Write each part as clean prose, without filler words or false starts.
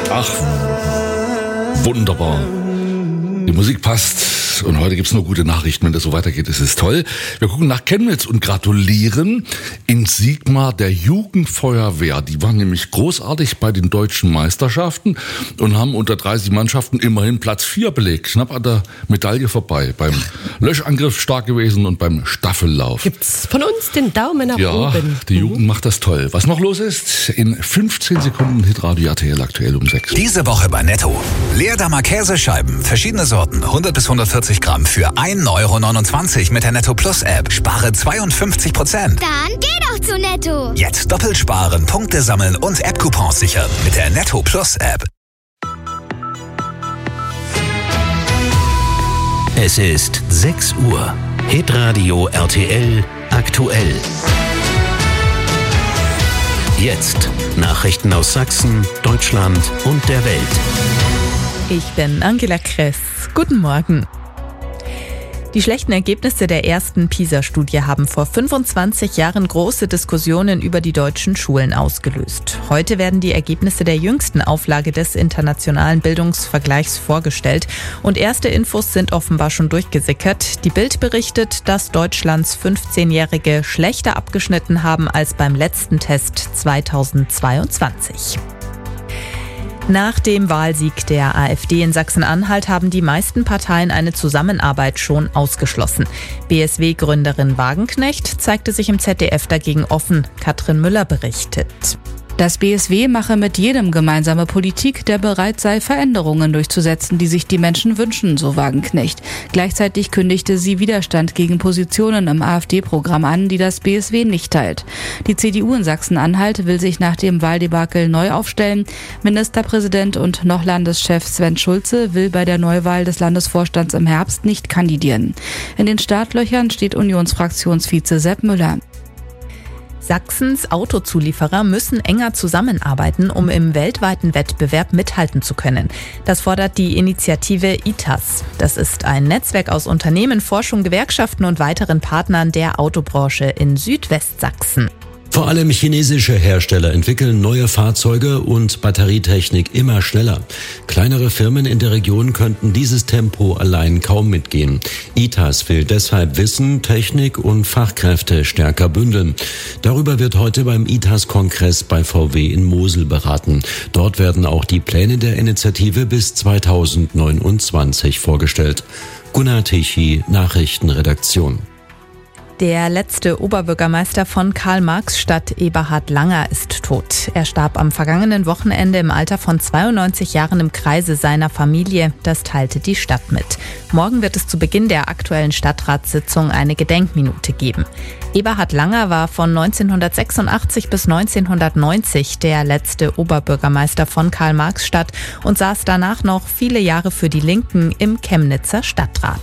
Ach, wunderbar. Die Musik passt. Und heute gibt's nur gute Nachrichten, wenn das so weitergeht. Es ist toll. Wir gucken nach Chemnitz und gratulieren in Sigma der Jugendfeuerwehr. Die waren nämlich großartig bei den deutschen Meisterschaften und haben unter 30 Mannschaften immerhin Platz 4 belegt. Knapp an der Medaille vorbei. Beim Löschangriff stark gewesen und beim Staffellauf. Gibt's von uns den Daumen nach oben. Ja, die Jugend macht das toll. Was noch los ist, in 15 Sekunden Hitradio RTL aktuell um 6. Diese Woche bei Netto. Leerdammer Käsescheiben, verschiedene Sorten, 100 bis 140 Gramm für 1,29 € mit der Netto Plus App. Spare 52%. Dann geh doch zu Netto. Jetzt doppelt sparen, Punkte sammeln und App-Coupons sichern mit der Netto Plus App. Es ist 6 Uhr. Hitradio RTL aktuell. Jetzt Nachrichten aus Sachsen, Deutschland und der Welt. Ich bin Angela Kress. Guten Morgen. Die schlechten Ergebnisse der ersten PISA-Studie haben vor 25 Jahren große Diskussionen über die deutschen Schulen ausgelöst. Heute werden die Ergebnisse der jüngsten Auflage des internationalen Bildungsvergleichs vorgestellt. Und erste Infos sind offenbar schon durchgesickert. Die Bild berichtet, dass Deutschlands 15-Jährige schlechter abgeschnitten haben als beim letzten Test 2022. Nach dem Wahlsieg der AfD in Sachsen-Anhalt haben die meisten Parteien eine Zusammenarbeit schon ausgeschlossen. BSW-Gründerin Wagenknecht zeigte sich im ZDF dagegen offen. Katrin Müller berichtet. Das BSW mache mit jedem gemeinsame Politik, der bereit sei, Veränderungen durchzusetzen, die sich die Menschen wünschen, so Wagenknecht. Gleichzeitig kündigte sie Widerstand gegen Positionen im AfD-Programm an, die das BSW nicht teilt. Die CDU in Sachsen-Anhalt will sich nach dem Wahldebakel neu aufstellen. Ministerpräsident und noch Landeschef Sven Schulze will bei der Neuwahl des Landesvorstands im Herbst nicht kandidieren. In den Startlöchern steht Unionsfraktionsvize Sepp Müller. Sachsens Autozulieferer müssen enger zusammenarbeiten, um im weltweiten Wettbewerb mithalten zu können. Das fordert die Initiative ITAS. Das ist ein Netzwerk aus Unternehmen, Forschung, Gewerkschaften und weiteren Partnern der Autobranche in Südwestsachsen. Vor allem chinesische Hersteller entwickeln neue Fahrzeuge und Batterietechnik immer schneller. Kleinere Firmen in der Region könnten dieses Tempo allein kaum mitgehen. ITAS will deshalb Wissen, Technik und Fachkräfte stärker bündeln. Darüber wird heute beim ITAS-Kongress bei VW in Mosel beraten. Dort werden auch die Pläne der Initiative bis 2029 vorgestellt. Gunnar Tichy, Nachrichtenredaktion. Der letzte Oberbürgermeister von Karl-Marx-Stadt, Eberhard Langer, ist tot. Er starb am vergangenen Wochenende im Alter von 92 Jahren im Kreise seiner Familie. Das teilte die Stadt mit. Morgen wird es zu Beginn der aktuellen Stadtratssitzung eine Gedenkminute geben. Eberhard Langer war von 1986 bis 1990 der letzte Oberbürgermeister von Karl-Marx-Stadt und saß danach noch viele Jahre für die Linken im Chemnitzer Stadtrat.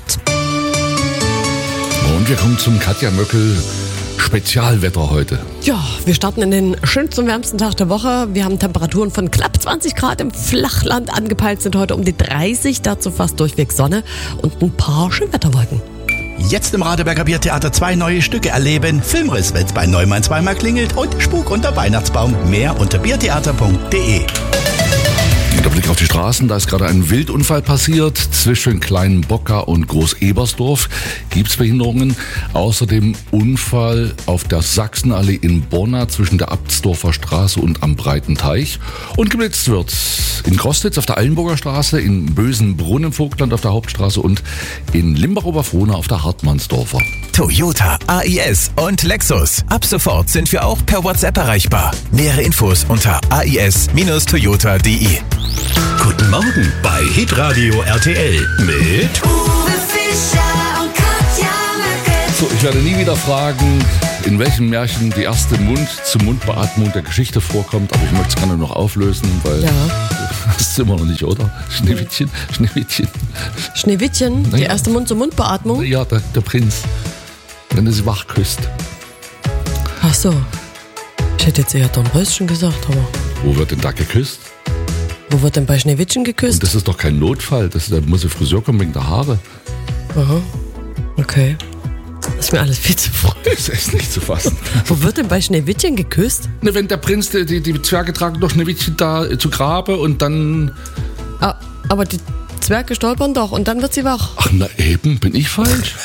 Und wir kommen zum Katja Möckel Spezialwetter heute. Ja, wir starten in den schönsten und wärmsten Tag der Woche. Wir haben Temperaturen von knapp 20 Grad im Flachland angepeilt, sind heute um die 30, dazu fast durchweg Sonne und ein paar Schönwetterwolken. Jetzt im Radeberger Biertheater 2 neue Stücke erleben. Filmriss, wenn's bei Neumann zweimal klingelt und Spuk unter Weihnachtsbaum. Mehr unter biertheater.de. Der Blick auf die Straßen, da ist gerade ein Wildunfall passiert. Zwischen Kleinen Bocker und Groß-Ebersdorf gibt es Behinderungen. Außerdem Unfall auf der Sachsenallee in Borna zwischen der Abtsdorfer Straße und am Breiten Teich. Und geblitzt wird in Krostitz auf der Eilenburger Straße, in Bösenbrunn im Vogtland auf der Hauptstraße und in Limbach-Oberfrohna auf der Hartmannsdorfer. Toyota, AIS und Lexus. Ab sofort sind wir auch per WhatsApp erreichbar. Nähere Infos unter ais-toyota.de. Guten Morgen bei Hitradio RTL mit Uwe Fischer und Katja Möckel. So, ich werde nie wieder fragen, in welchem Märchen die erste Mund-zu-Mund-Beatmung der Geschichte vorkommt, aber ich möchte es gerne noch auflösen, weil das ist immer noch nicht, oder? Schneewittchen. Schneewittchen, die erste Mund-zu-Mund-Beatmung? Ja, der Prinz, wenn er sie wach küsst. Ach so, ich hätte jetzt eher Dornröschen gesagt, aber... Wo wird denn da geküsst? Wo wird denn bei Schneewittchen geküsst? Und das ist doch kein Notfall, da muss der Friseur kommen wegen der Haare. Aha, okay. Das ist mir alles viel zu früh. Das ist echt nicht zu fassen. Wo wird denn bei Schneewittchen geküsst? Ne, wenn der Prinz, die Zwerge tragen doch Schneewittchen da zu Grabe und dann... Ah, aber die Zwerge stolpern doch und dann wird sie wach. Ach, na eben, bin ich falsch?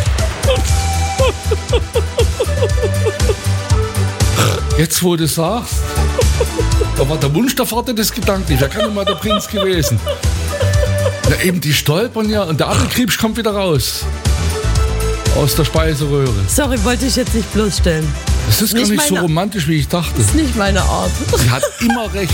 Jetzt, wo du sagst, da war der Wunsch der Vater des Gedanken. Wer kann denn mal der Prinz gewesen? Na eben, die stolpern ja und der Apfelkriebsch kommt wieder raus. Aus der Speiseröhre. Sorry, wollte ich jetzt nicht bloßstellen. Das ist gar nicht so romantisch, wie ich dachte. Das ist nicht meine Art. Sie hat immer recht.